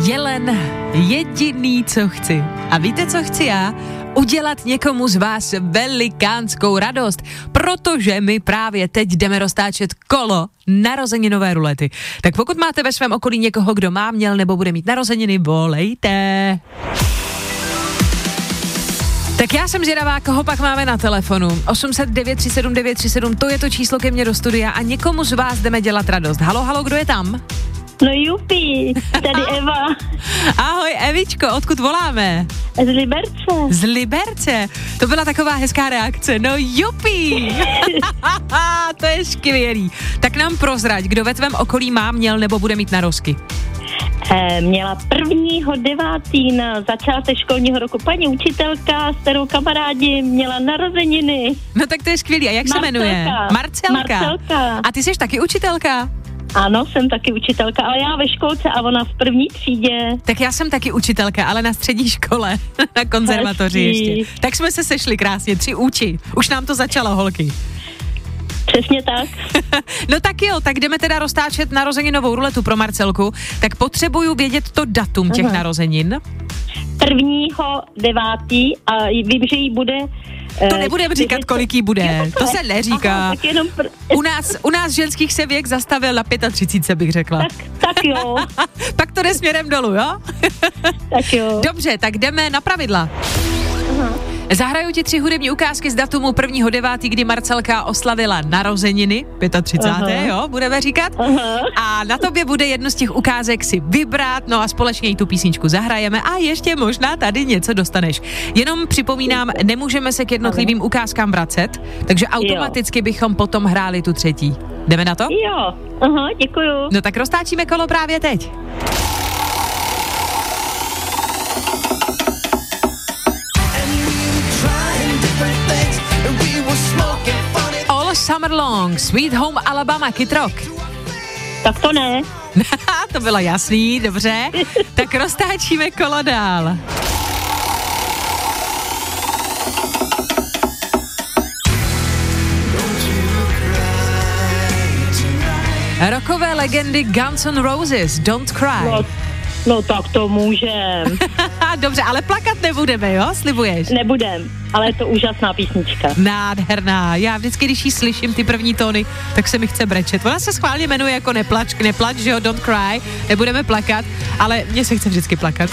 Jelen, jediný, co chci. A víte, co chci já? Udělat někomu z vás velikánskou radost, protože my právě teď jdeme roztáčet kolo narozeninové rulety. Tak pokud máte ve svém okolí někoho, kdo má, měl nebo bude mít narozeniny, volejte. Tak já jsem zvědavá, koho pak máme na telefonu. 800 937 937, to je to číslo ke mně do studia a někomu z vás jdeme dělat radost. Halo, kdo je tam? No jupi, tady Eva. Ahoj Evičko, odkud voláme? Z Liberce. Z Liberce, to byla taková hezká reakce, no jupi. To je skvělý. Tak nám prozrať, kdo ve tvém okolí má, měl nebo bude mít narozky. Měla 1.9. na začátek školního roku paní učitelka, s kterou kamarádi měla narozeniny. No tak to je skvělý. A jak se jmenuje? Marcelka. A ty jsi taky učitelka? Ano, jsem taky učitelka, ale já ve školce a ona v první třídě. Tak já jsem taky učitelka, ale na střední škole, na konzervatoři ještě. Tak jsme se sešli krásně, 3 úči. Už nám to začalo, holky. Přesně tak. No tak jo, tak jdeme teda roztáčet narozeninovou ruletu pro Marcelku. Tak potřebuju vědět to datum těch narozenin. 1.9. a vím, že jí bude... To nebudeme říkat, kolik jí bude. To se neříká. Aha, jenom u nás ženských se věk zastavil na 35, bych řekla. Tak jo. Pak to jde směrem dolů, jo? Tak jo. Dobře, tak jdeme na pravidla. Aha. Zahraju ti 3 hudební ukázky z datumu 1.9., kdy Marcelka oslavila narozeniny, 35. jo, budeme říkat. Aha. A na tobě bude jednu z těch ukázek si vybrat, no a společně jí tu písničku zahrajeme a ještě možná tady něco dostaneš. Jenom připomínám, nemůžeme se k jednotlivým ukázkám vracet, takže automaticky bychom potom hráli tu 3. Jdeme na to? Jo, aha, děkuju. No tak roztáčíme kolo právě teď. All Summer Long, Sweet Home Alabama, Kid Rock. Tak to ne. To bylo jasný, dobře. Tak roztáčíme kolo dál. Rockové legendy Guns N' Roses, Don't Cry. No tak to můžem. Dobře, ale plakat nebudeme, jo? Slibuješ? Nebudem, ale je to úžasná písnička. Nádherná. Já vždycky, když jí slyším ty první tóny, tak se mi chce brečet. Ona se schválně jmenuje jako neplač, že jo, Don't Cry, nebudeme plakat, ale mně se chce vždycky plakat.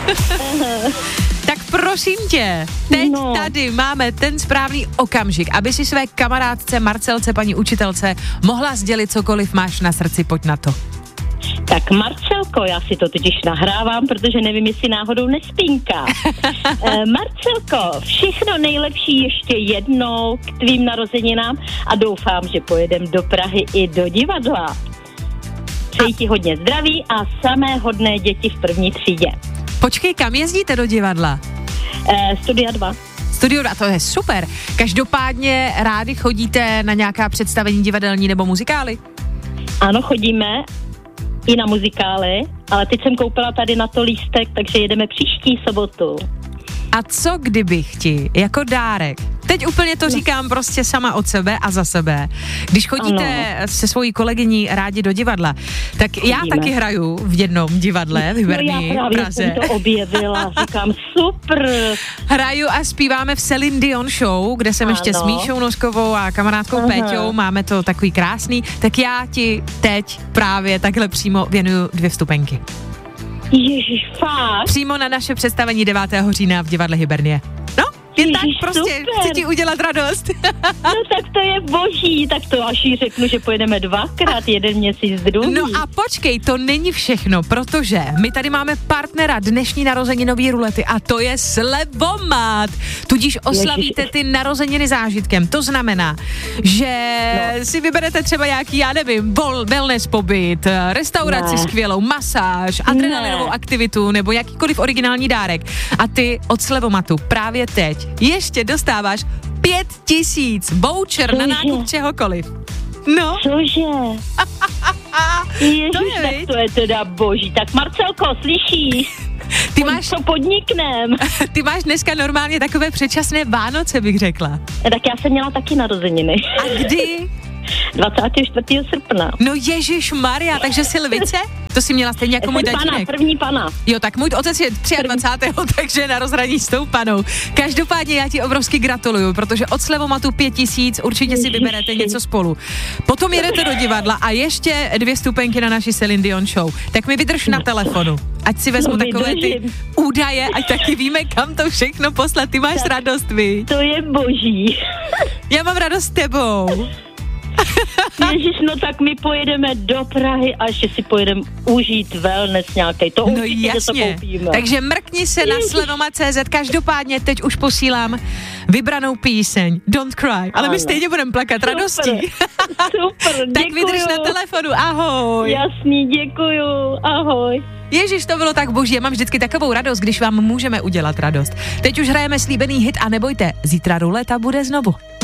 Tak prosím tě, teď tady máme ten správný okamžik, aby si své kamarádce Marcelce, paní učitelce, mohla sdělit cokoliv máš na srdci, pojď na to. Tak Marcelko, já si to totiž nahrávám, protože nevím, jestli náhodou nespínká. Marcelko, všechno nejlepší ještě jednou k tvým narozeninám a doufám, že pojedem do Prahy i do divadla. Přeji ti hodně zdraví a samé hodné děti v první třídě. Počkej, kam jezdíte do divadla? Studia 2. Studio 2, to je super. Každopádně rádi chodíte na nějaká představení divadelní nebo muzikály? Ano, chodíme i na muzikály, ale teď jsem koupila tady na to lístek, takže jedeme příští sobotu. A co kdybych ti jako dárek, teď úplně to říkám prostě sama od sebe a za sebe, když chodíte se svojí kolegyní rádi do divadla, tak chodíme. Já taky hraju v jednom divadle v Hyberní, já právě jsem to objevila, říkám super. Hraju a zpíváme v Celine Dion show, kde jsem ještě s Míšou Noskovou a kamarádkou Péťou, máme to takový krásný, tak já ti teď právě takhle přímo věnuju 2 vstupenky. Ježiš, fakt? Přímo na naše představení 9. října v divadle Hybernie. No, jen tak prostě, super. Chci ti udělat radost. No tak to je boží, tak to až jí řeknu, že pojedeme 2krát, jeden měsíc druhý. No a počkej, to není všechno, protože my tady máme partnera dnešní narozeninový rulety a to je Slevomat. Tudíž oslavíte ty narozeniny zážitkem. To znamená, že si vyberete třeba nějaký, já nevím, wellness pobyt, restauraci skvělou, masáž, adrenalinovou aktivitu nebo jakýkoliv originální dárek. A ty od Slevomatu právě teď ještě dostáváš 5 000 voucher na nákup čehokoliv. No. Cože? Ježiš, tak to je teda boží. Tak Marcelko, slyšíš? Ty máš, co podniknem? Ty máš dneska normálně takové předčasné Vánoce, bych řekla. Tak já jsem měla taky narozeniny. A kdy? 24. srpna. No ježišmarja, takže Silvice? To si měla stejně jako můj tatínek. První pana. Jo, tak můj otec je 23. takže na rozhraní s tou panou. Každopádně já ti obrovsky gratuluju, protože od Slevomatu 5000 určitě si vyberete něco spolu. Potom jedete do divadla a ještě 2 stupenky na naši Celine Dion show. Tak mi vydrž na telefonu. Ať si vezmu takové ty údaje, ať taky víme, kam to všechno poslat. Ty máš radost, vy. To je boží. Já mám radost s tebou. Ježiš, no tak my pojedeme do Prahy a ještě si pojedeme užít wellness nějaký. To no určitě, jasně. že to koupíme. Takže mrkni se na slevomat.cz. Každopádně teď už posílám vybranou píseň Don't Cry. Ale my stejně budeme plakat radostí. Super, tak vydrž na telefonu, ahoj. Jasný, děkuju, ahoj. Ježiš, to bylo tak boží, já mám vždycky takovou radost, když vám můžeme udělat radost. Teď už hrajeme slíbený hit a nebojte, zítra ruleta bude znovu.